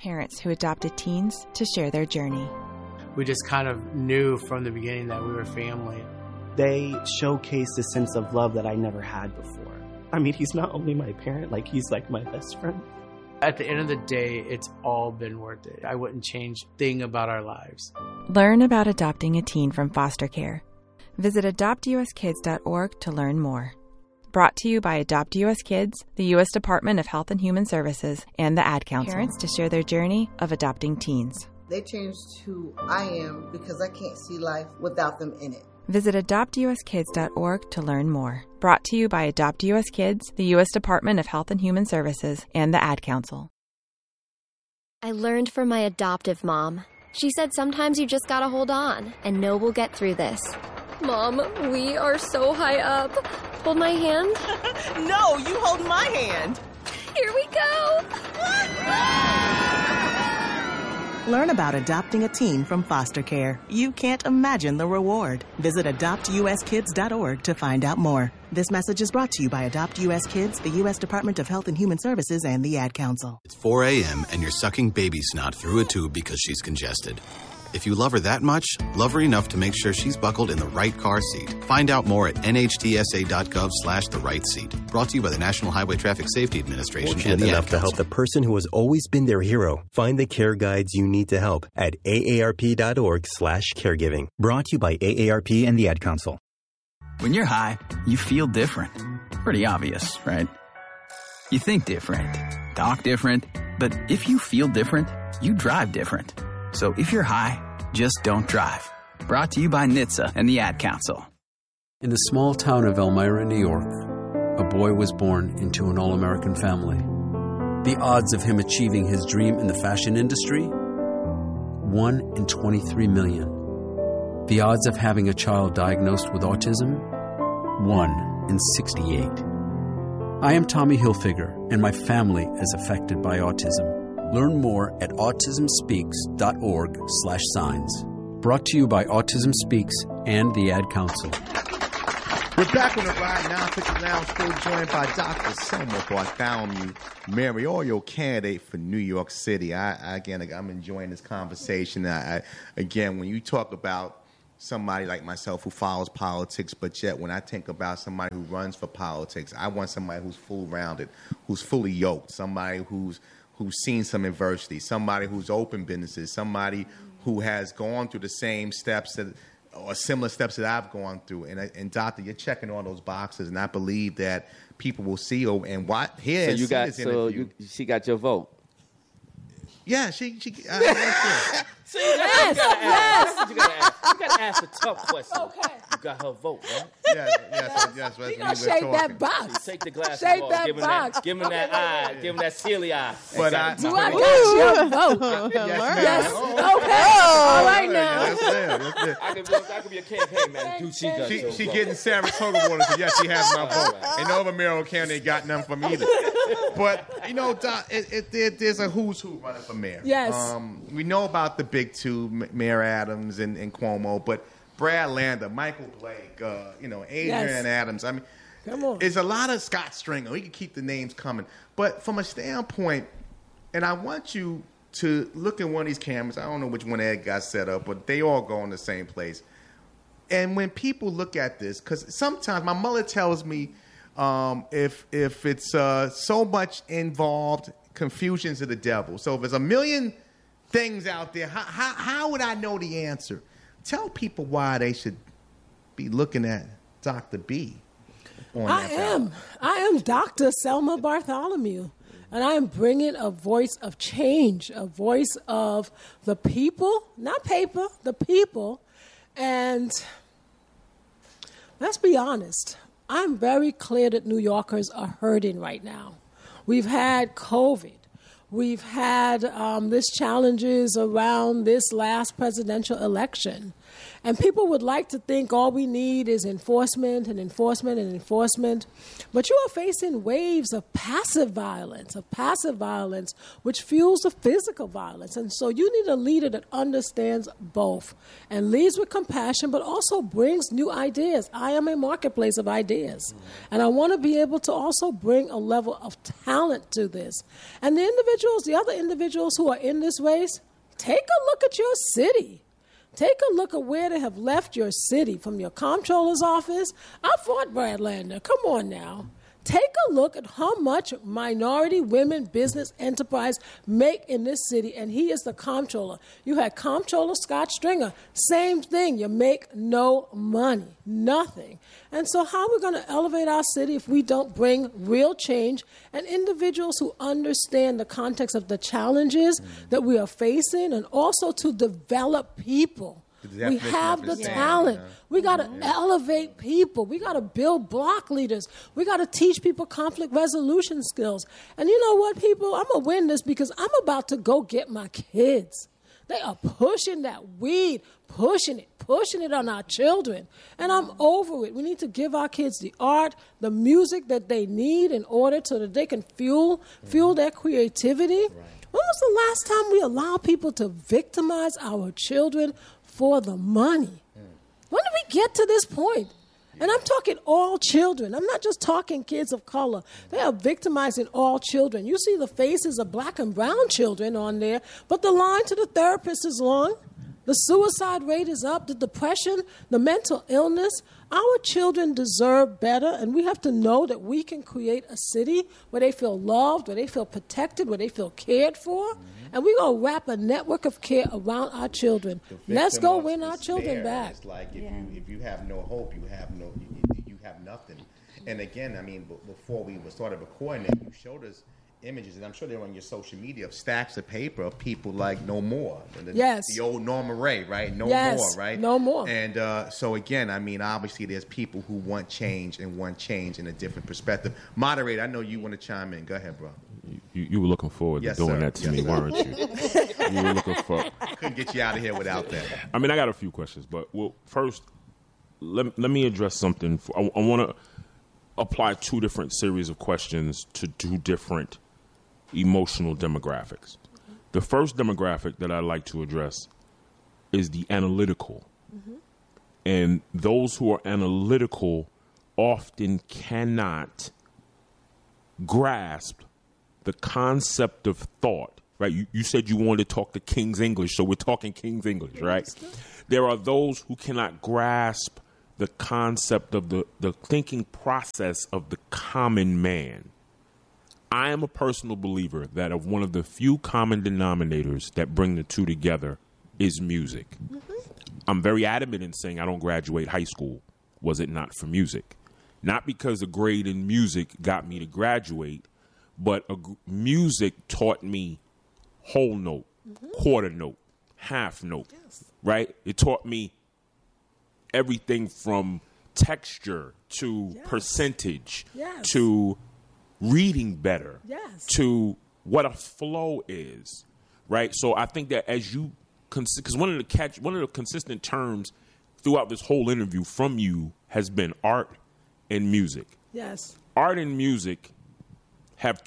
parents who adopted teens to share their journey. We just kind of knew from the beginning that we were family. They showcased a sense of love that I never had before. I mean, he's not only my parent, like he's like my best friend. At the end of the day, it's all been worth it. I wouldn't change a thing about our lives. Learn about adopting a teen from foster care. Visit adoptuskids.org to learn more. Brought to you by Adopt US Kids, the U.S. Department of Health and Human Services, and the Ad Council. Parents to share their journey of adopting teens. They changed who I am because I can't see life without them in it. Visit adoptuskids.org to learn more. Brought to you by Adopt US Kids, the U.S. Department of Health and Human Services, and the Ad Council. I learned from my adoptive mom. She said sometimes you just gotta hold on and know we'll get through this. Mom, we are so high up. Hold my hand. No, you hold my hand. Here we go. Learn about adopting a teen from foster care. You can't imagine the reward. Visit adoptuskids.org to find out more. This message is brought to you by Adopt US Kids, the U.S. Department of Health and Human Services, and the Ad Council. It's 4 a.m. and you're sucking baby snot through a tube because she's congested. If you love her that much, love her enough to make sure she's buckled in the right car seat. Find out more at nhtsa.gov/the right seat. Brought to you by the National Highway Traffic Safety Administration Fortunate and the enough Ad to help Council. the person who has always been their hero. Find the care guides you need to help at aarp.org/caregiving. Brought to you by AARP and the Ad Council. When you're high, you feel different. Pretty obvious, right? You think different, talk different, but if you feel different, you drive different. So if you're high, just don't drive. Brought to you by NHTSA and the Ad Council. In the small town of Elmira, New York, a boy was born into an all-American family. The odds of him achieving his dream in the fashion industry? 1 in 23 million. The odds of having a child diagnosed with autism? 1 in 68. I am Tommy Hilfiger, and my family is affected by autism. Learn more at autismspeaks.org/signs. Brought to you by Autism Speaks and the Ad Council. We're back on the Ride Now Picture Lounge, still joined by Dr. Selma Bartholomew, mayoral candidate for New York City. I'm enjoying this conversation. Again, when you talk about somebody like myself who follows politics, but yet when I think about somebody who runs for politics, I want somebody who's full-rounded, who's fully yoked, somebody who's seen some adversity, somebody who's opened businesses, somebody who has gone through the same steps or similar steps that I've gone through. And Doctor, you're checking all those boxes, and I believe that people will see and what here. So she got your vote. Yeah, she. See, yes. You gotta ask the tough question. Okay. You got her vote, right? Yes. You gonna shake that box. So take the glasses shake off. That box. Give him that eye. Give him that silly eye. But I got your vote. Yes. Okay. All right now. I could be a campaign man. She getting Saratoga water, so yes, she has my vote. And no other mayoral candidate got none from either. But Doc, there's a who's who running for mayor. Yes. We know about the big two, Mayor Adams and Cuomo, but Brad Lander, Michael Blake, Adrian Adams. I mean, come on. There's a lot of Scott Stringer. We can keep the names coming. But from a standpoint, and I want you to look at one of these cameras. I don't know which one Ed got set up, but they all go in the same place. And when people look at this, because sometimes my mother tells me if it's so much involved, confusion's of the devil. So if there's a million things out there, how would I know the answer? Tell people why they should be looking at Dr. B. I am Dr. Selma Bartholomew, and I am bringing a voice of change, a voice of the people, not paper, the people. And let's be honest, I'm very clear that New Yorkers are hurting right now. We've had COVID. We've had this challenges around this last presidential election. And people would like to think all we need is enforcement and enforcement and enforcement. But you are facing waves of passive violence, which fuels the physical violence. And so you need a leader that understands both and leads with compassion, but also brings new ideas. I am a marketplace of ideas. And I want to be able to also bring a level of talent to this. And the other individuals who are in this race, take a look at your city. Take a look at where they have left your city, from your comptroller's office. I fought Brad Lander. Come on now. Take a look at how much minority women business enterprise make in this city, and he is the comptroller. You had Comptroller Scott Stringer. Same thing. You make no money, nothing. And so how are we going to elevate our city if we don't bring real change and individuals who understand the context of the challenges that we are facing, and also to develop people? We have the talent. We got to elevate people. We got to build block leaders. We got to teach people conflict resolution skills. And you know what, people? I'm going to win this because I'm about to go get my kids. They are pushing that weed, pushing it on our children. And I'm over it. We need to give our kids the art, the music that they need in order so that they can fuel their creativity. Right. When was the last time we allowed people to victimize our children for the money? When did we get to this point? And I'm talking all children. I'm not just talking kids of color. They are victimizing all children. You see the faces of black and brown children on there, but the line to the therapist is long. The suicide rate is up, the depression, the mental illness. Our children deserve better, and we have to know that we can create a city where they feel loved, where they feel protected, where they feel cared for. And we're going to wrap a network of care around our children. Let's go win our children back. It's like if you have no hope, you have nothing. And again, I mean, before we started recording it, you showed us images, and I'm sure they're on your social media, of stacks of paper of people like No More. The old Norma Ray, right? No More, right? No More. And so again, I mean, obviously there's people who want change and want change in a different perspective. Moderator, I know you want to chime in. Go ahead, bro. You were looking forward to doing that to me, weren't you? You were looking for. Couldn't get you out of here without that. I mean, I got a few questions, but first, let me address something. I want to apply two different series of questions to two different emotional demographics. The first demographic that I'd like to address is the analytical. And those who are analytical often cannot grasp the concept of thought, right? You said you wanted to talk the King's English, so we're talking King's English, right? There are those who cannot grasp the concept of the thinking process of the common man. I am a personal believer that of one of the few common denominators that bring the two together is music. I'm very adamant in saying I don't graduate high school was it not for music. Not because a grade in music got me to graduate, but music taught me whole note, quarter note, half note, right? It taught me everything from texture to percentage to reading better to what a flow is, right? So I think that as you, because one of the consistent terms throughout this whole interview from you has been art and music. Yes. Art and music have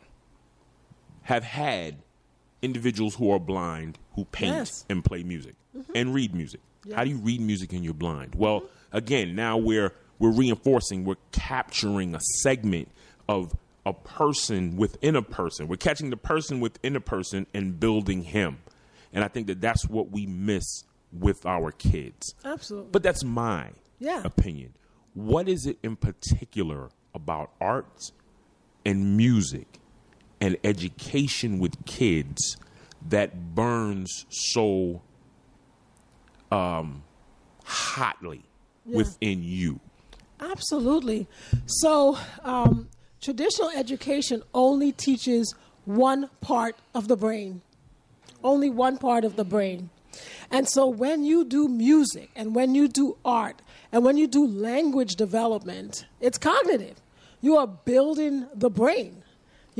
had individuals who are blind who paint and play music and read music. How do you read music and you're blind? Well, again, now we're reinforcing, we're capturing a segment of a person within a person. We're catching the person within a person and building him. And I think that that's what we miss with our kids. Absolutely. But that's my opinion. What is it in particular about art and music and education with kids that burns so hotly within you? Absolutely. So traditional education only teaches one part of the brain, only one part of the brain. And so when you do music and when you do art and when you do language development, it's cognitive. You are building the brain.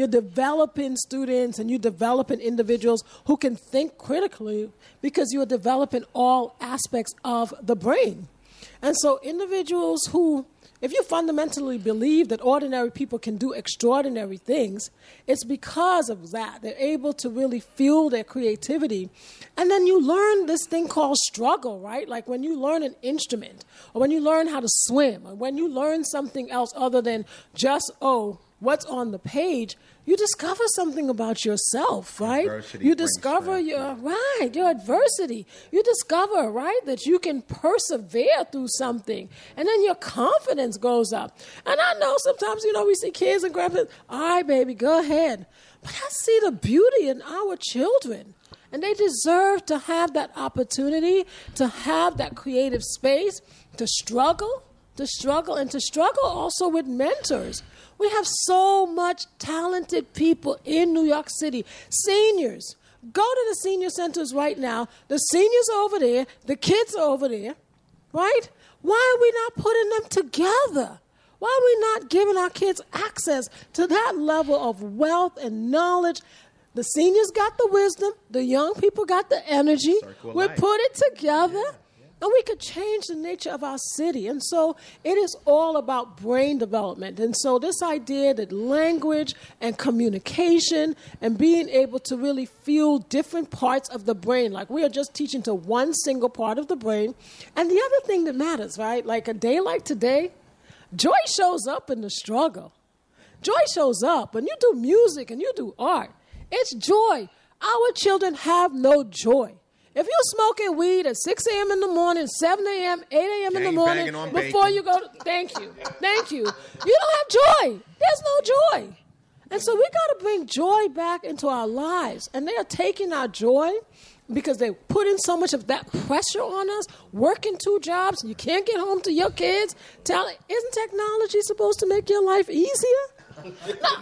You're developing students and you're developing individuals who can think critically because you're developing all aspects of the brain. And so individuals who, if you fundamentally believe that ordinary people can do extraordinary things, it's because of that. They're able to really fuel their creativity. And then you learn this thing called struggle, right? Like when you learn an instrument, or when you learn how to swim, or when you learn something else other than just, what's on the page, you discover something about yourself, right? You discover your adversity. You discover, right, that you can persevere through something. And then your confidence goes up. And I know sometimes, we see kids and grandparents, all right, baby, go ahead. But I see the beauty in our children. And they deserve to have that opportunity, to have that creative space, to struggle, and to struggle also with mentors. We have so much talented people in New York City. Seniors. Go to the senior centers right now. The seniors are over there. The kids are over there. Right? Why are we not putting them together? Why are we not giving our kids access to that level of wealth and knowledge? The seniors got the wisdom. The young people got the energy. We put it together. And we could change the nature of our city. And so it is all about brain development. And so this idea that language and communication and being able to really feel different parts of the brain, like we are just teaching to one single part of the brain. And the other thing that matters, right, like a day like today, joy shows up in the struggle. Joy shows up when you do music and you do art. It's joy. Our children have no joy. If you're smoking weed at 6 a.m. in the morning, 7 a.m., 8 a.m. in the morning, before you go, thank you. You don't have joy. There's no joy. And so we got to bring joy back into our lives. And they are taking our joy because they put in so much of that pressure on us, working 2 jobs, you can't get home to your kids. Isn't technology supposed to make your life easier?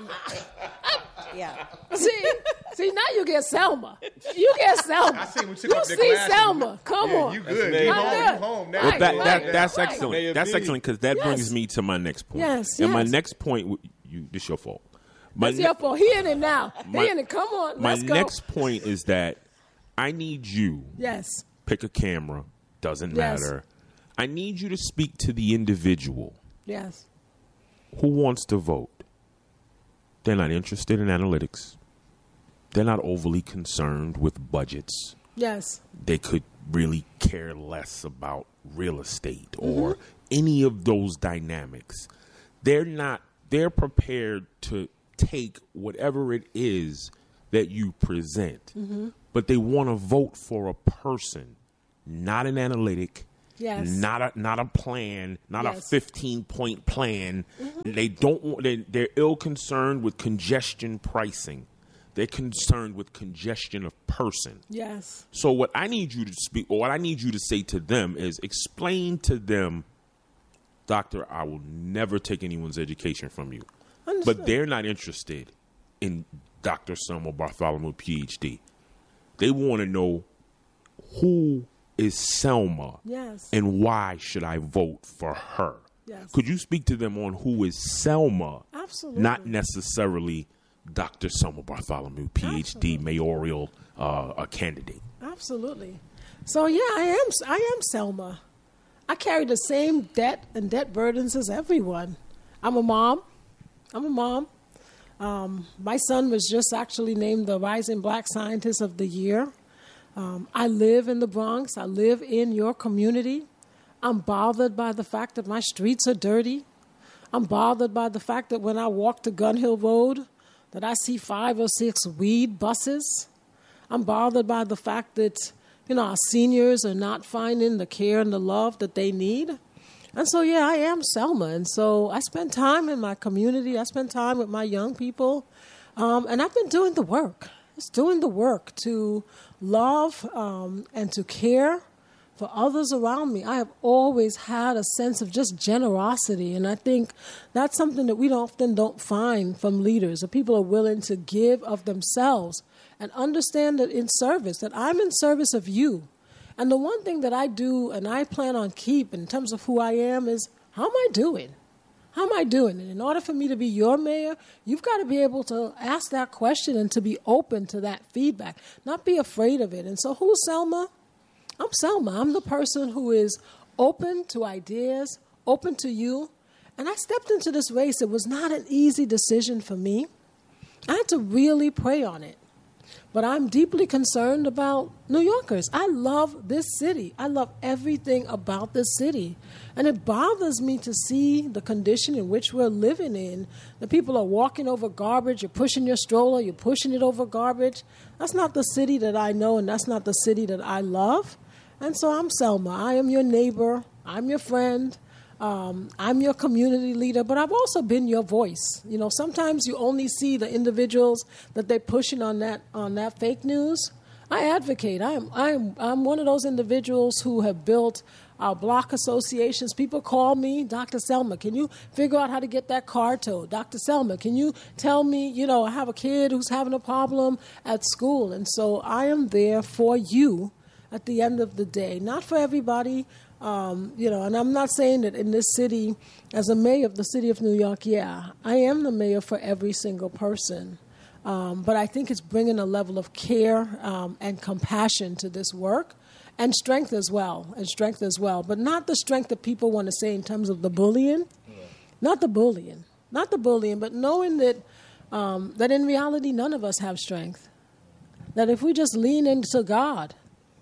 Yeah. See, now you get Selma. I see we took Selma. Come on. You good. You home now. Well, that's excellent. That's excellent because that brings me to my next point. Yes. And my next point, this your fault. It's your fault. He in it now. Come on. Let's go. My next point is that I need you. Yes. Pick a camera. Doesn't matter. I need you to speak to the individual. Yes. Who wants to vote. They're not interested in analytics. They're not overly concerned with budgets. Yes. They could really care less about real estate or any of those dynamics. They're prepared to take whatever it is that you present, but they want to vote for a person, not an analytic. Yes. Not a plan, not a 15-point plan. They don't want. They're ill concerned with congestion pricing. They're concerned with congestion of person. Yes. So what I need you to speak, or what I need you to say to them is explain to them, Doctor, I will never take anyone's education from you. Understood. But they're not interested in Dr. Selma Bartholomew, PhD. They want to know who is Selma, and why should I vote for her? Yes. Could you speak to them on who is Selma? Absolutely. Not necessarily Dr. Selma Bartholomew, PhD, mayoral candidate. Absolutely. So I am Selma. I carry the same debt and debt burdens as everyone. I'm a mom. My son was just actually named the Rising Black Scientist of the Year. I live in the Bronx. I live in your community. I'm bothered by the fact that my streets are dirty. I'm bothered by the fact that when I walk to Gun Hill Road, that I see 5 or 6 weed buses. I'm bothered by the fact that, our seniors are not finding the care and the love that they need. And so, I am Selma. And so I spend time in my community. I spend time with my young people. And I've been doing the work. It's doing the work to love and to care for others around me. I have always had a sense of just generosity, and I think that's something that we often don't find from leaders. That people are willing to give of themselves and understand that that I'm in service of you. And the one thing that I do and I plan on keep in terms of who I am is, how am I doing? How am I doing? And in order for me to be your mayor, you've got to be able to ask that question and to be open to that feedback, not be afraid of it. And so who's Selma? I'm Selma. I'm the person who is open to ideas, open to you. And I stepped into this race. It was not an easy decision for me. I had to really pray on it. But I'm deeply concerned about New Yorkers. I love this city. I love everything about this city. And it bothers me to see the condition in which we're living in. The people are walking over garbage. You're pushing your stroller. You're pushing it over garbage. That's not the city that I know, and that's not the city that I love. And so I'm Selma. I am your neighbor. I'm your friend. I'm your community leader, but I've also been your voice. You know, sometimes you only see the individuals that they're pushing on that fake news. I advocate. I'm one of those individuals who have built our block associations. People call me, Dr. Selma, can you figure out how to get that car towed? Dr. Selma, can you tell me, you know, I have a kid who's having a problem at school. And so I am there for you at the end of the day, not for everybody. You know, and I'm not saying that in this city, as a mayor of the city of New York, yeah, I am the mayor for every single person. But I think it's bringing a level of care and compassion to this work, and strength as well, but not the strength that people want to say in terms of the bullying, not the bullying, but knowing that that in reality none of us have strength. That if we just lean into God,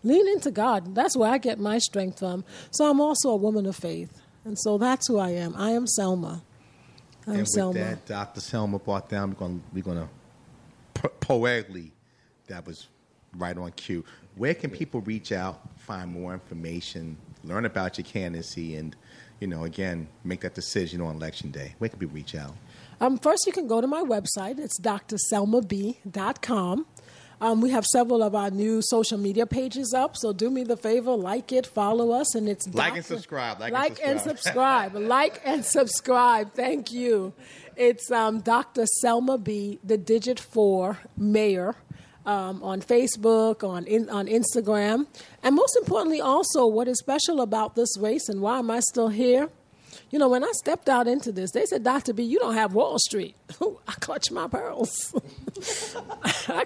that's where I get my strength from. So I'm also a woman of faith. And so that's who I am. I am Selma. And with that, Dr. Selma brought down, we're going to poetically, that was right on cue. Where can people reach out, find more information, learn about your candidacy, and, you know, again, make that decision on Election Day? Where can people reach out? First, you can go to my website. It's drselmab.com. We have several of our new social media pages up, so do me the favor, like it, follow us, and it's like and subscribe. Like and subscribe. Thank you. It's Dr. Selma B, the digit 4 mayor, on Facebook, on Instagram, and most importantly, also what is special about this race and why am I still here? You know, when I stepped out into this, they said, Dr. B, you don't have Wall Street. I clutched my pearls. I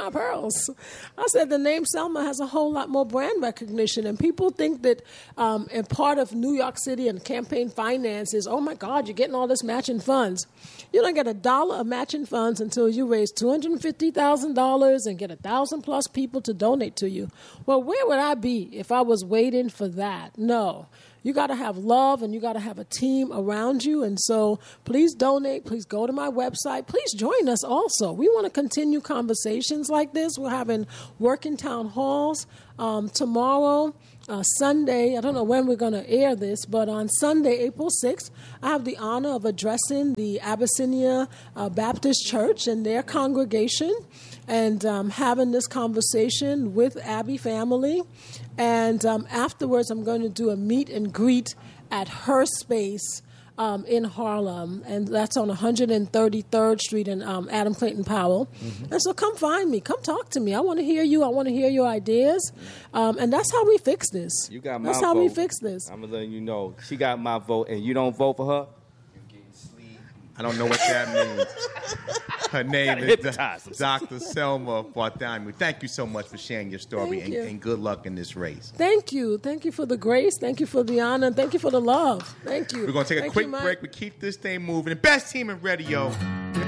said the name Selma has a whole lot more brand recognition, and people think that and part of New York City and campaign finance is, oh, my God, you're getting all this matching funds. You don't get $1 of matching funds until you raise $250,000 and get 1,000-plus people to donate to you. Well, where would I be if I was waiting for that? No. You got to have love, and you got to have a team around you. And so please donate. Please go to my website. Please join us also. We want to continue conversations like this. We're having working town halls tomorrow, Sunday. I don't know when we're going to air this, but on Sunday, April 6th, I have the honor of addressing the Abyssinia Baptist Church and their congregation, and having this conversation with Abby family. And afterwards, I'm going to do a meet and greet at her space in Harlem, and that's on 133rd Street in Adam Clayton Powell. Mm-hmm. And so come find me. Come talk to me. I want to hear you. I want to hear your ideas. And that's how we fix this. You got my That's vote. how we fix this. I'm going to let you know. She got my vote, and you don't vote for her? You're getting sleep. I don't know what that means. Her name is Dr. Selma Bartholomew. Thank you so much for sharing your story, and good luck in this race. Thank you. Thank you for the grace. Thank you for the honor. Thank you for the love. Thank you. We're going to take a quick break. We keep this thing moving. The best team in radio.